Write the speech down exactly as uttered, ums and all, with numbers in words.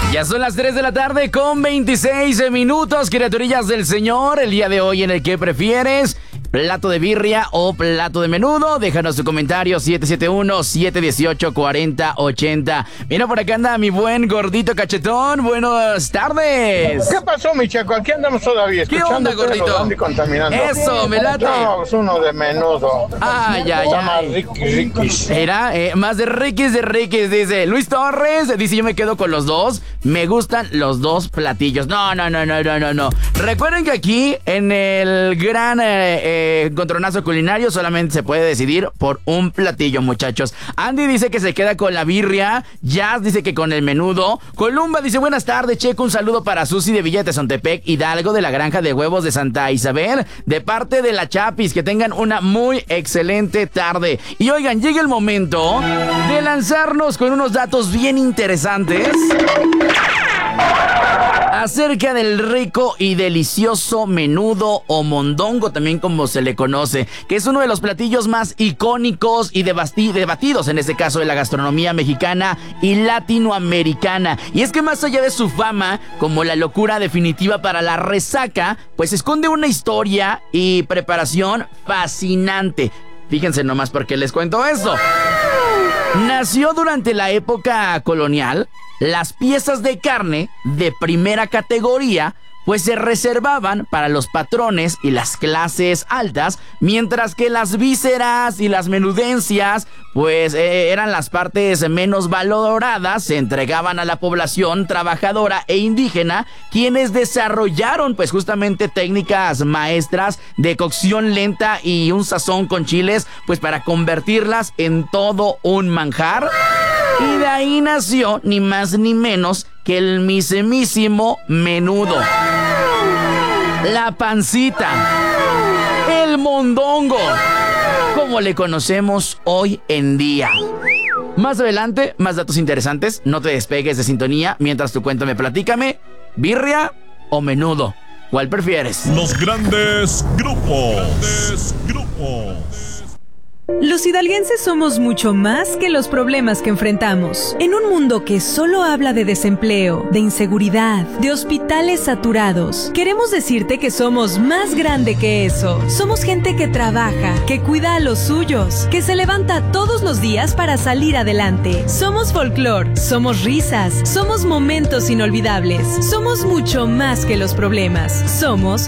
Ya son las tres de la tarde con veintiséis minutos, criaturillas del Señor. El día de hoy, en el que prefieres, plato de birria o plato de menudo. Déjanos tu comentario, siete siete uno, siete uno ocho, cuatro cero ocho cero. Mira, por acá anda mi buen gordito cachetón. Buenas tardes. ¿Qué pasó, mi chaco? Aquí andamos todavía ¿Qué onda, gordito? Eso, me late. No, es uno de menudo. Ay, ay, Llama ay. Ricky Riquis. Mira, eh, más de Riquis de Riquis, dice Luis Torres. Dice, yo me quedo con los dos. Me gustan los dos platillos. No, no, no, no, no, no, no. Recuerden que aquí, en el gran eh, eh, encontronazo culinario, solamente se puede decidir por un platillo, muchachos. Andy dice que se queda con la birria. Jazz dice que con el menudo. Columba dice, buenas tardes, Checo. Un saludo para Susi de Villa de Tezontepec, Hidalgo, de la granja de huevos de Santa Isabel, de parte de la Chapis. Que tengan una muy excelente tarde. Y oigan, llega el momento de lanzarnos con unos datos bien interesantes acerca del rico y delicioso menudo o mondongo, también como se le conoce, que es uno de los platillos más icónicos y debati- debatidos, en este caso, de la gastronomía mexicana y latinoamericana. Y es que más allá de su fama como la locura definitiva para la resaca, pues esconde una historia y preparación fascinante. Fíjense nomás por qué les cuento esto. Nació durante la época colonial. Las piezas de carne de primera categoría pues se reservaban para los patrones y las clases altas, mientras que las vísceras y las menudencias pues eh, eran las partes menos valoradas, se entregaban a la población trabajadora e indígena, quienes desarrollaron pues justamente técnicas maestras de cocción lenta y un sazón con chiles, pues para convertirlas en todo un manjar. Y de ahí nació ni más ni menos que el mismísimo menudo, la pancita, el mondongo, como le conocemos hoy en día. Más adelante, más datos interesantes. No te despegues de sintonía. Mientras tú cuéntame, platícame, birria o menudo, ¿cuál prefieres? Los grandes grupos. Grandes grupos. Los hidalguenses somos mucho más que los problemas que enfrentamos. En un mundo que solo habla de desempleo, de inseguridad, de hospitales saturados, queremos decirte que somos más grande que eso. Somos gente que trabaja, que cuida a los suyos, que se levanta todos los días para salir adelante. Somos folclor, somos risas, somos momentos inolvidables. Somos mucho más que los problemas. Somos